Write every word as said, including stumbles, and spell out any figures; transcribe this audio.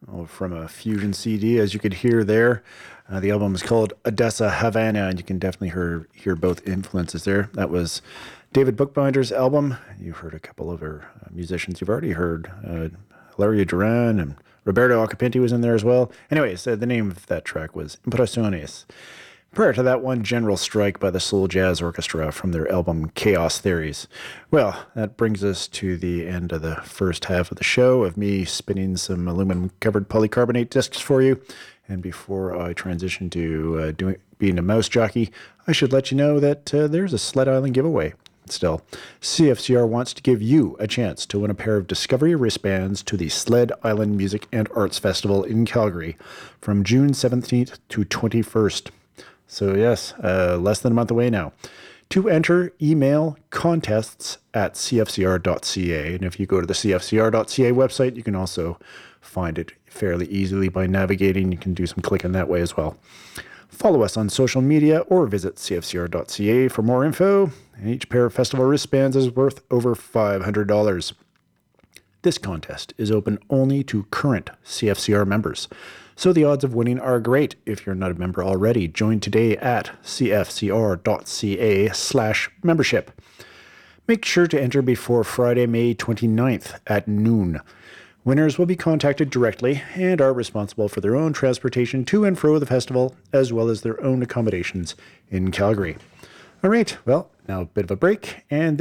oh, from a Fusion C D, as you could hear there. Uh, the album is called Odessa Havana, and you can definitely hear, hear both influences there. That was David Bookbinder's album. You've heard a couple of other uh, musicians you've already heard. Uh, Hilario Duran and Roberto Acapinti was in there as well. Anyways, uh, the name of that track was Impresiones. Prior to that one, General Strike by the Soul Jazz Orchestra from their album Chaos Theories. Well, that brings us to the end of the first half of the show of me spinning some aluminum-covered polycarbonate discs for you. And before I transition to uh, doing being a mouse jockey, I should let you know that uh, there's a Sled Island giveaway. Still, C F C R wants to give you a chance to win a pair of Discovery wristbands to the Sled Island Music and Arts Festival in Calgary from June seventeenth to twenty-first. So yes, uh, less than a month away now. To enter, email contests at c f c r dot c a. And if you go to the c f c r dot c a website, you can also find it fairly easily by navigating. You can do some clicking that way as well. Follow us on social media or visit c f c r dot c a for more info. And each pair of festival wristbands is worth over five hundred dollars. This contest is open only to current C F C R members, so the odds of winning are great. If you're not a member already, join today at c f c r dot c a slash membership. Make sure to enter before Friday, May twenty-ninth at noon. Winners will be contacted directly and are responsible for their own transportation to and fro the festival, as well as their own accommodations in Calgary. All right, well, now a bit of a break, and